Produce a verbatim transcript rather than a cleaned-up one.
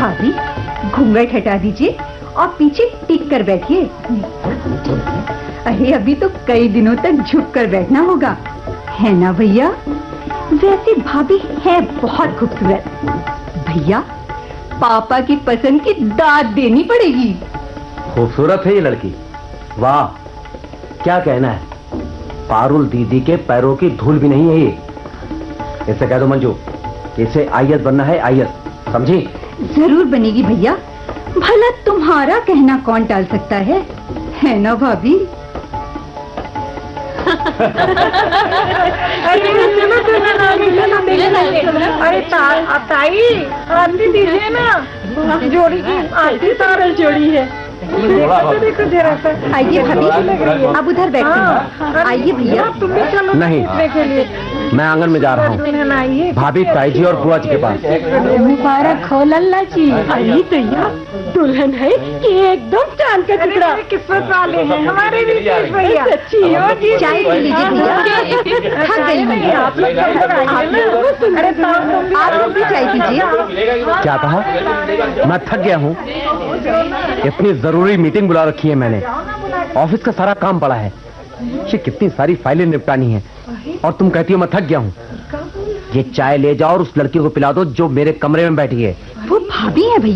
भाभी घूंघट हटा दीजिए और पीछे टिक कर बैठिए। अरे अभी तो कई दिनों तक झुक कर बैठना होगा, है ना भैया? वैसे भाभी है बहुत खूबसूरत। भैया पापा की पसंद की दाद देनी पड़ेगी। खूबसूरत है ये लड़की, वाह क्या कहना है। पारुल दीदी के पैरों की धूल भी नहीं है ये। इसे कह दो मंजू, इसे आयत बनना है, आयत, समझी? जरूर बनेगी भैया, भला तुम्हारा कहना कौन टाल सकता है, है ना भाभी? अरे ताई आरती दीजिए ना, जोड़ी की आरती तारल जोड़ी है। देखो जरा सा। आइए भाभी, अब उधर बैठिए। आइए भैया। तुम भी चलो नहीं, के लिए मैं आंगन में जा रहा हूँ भाभी, ताई जी और बुआ जी के पास। मुबारक हो लल्ला जी। अरे भैया दुल्हन है कि एकदम चांद का टुकड़ा। किस्मत वाले हैं हमारे भी भैया। सच्ची हो जी। चाय पी लीजिए भैया, थक गई मैं। आप लोग अरे आप भी चाय पीजिए। क्या कहा? मैं थक गया हूँ? इतनी जरूरी मीटिंग बुला रखी है मैंने, ऑफिस का सारा काम पड़ा है, ये कितनी सारी फाइलें निपटानी है, और तुम कहती हो मैं थक गया हूँ। ये चाय ले जाओ और उस लड़की को पिला दो जो मेरे कमरे में बैठी है। वो भाभी है भैया।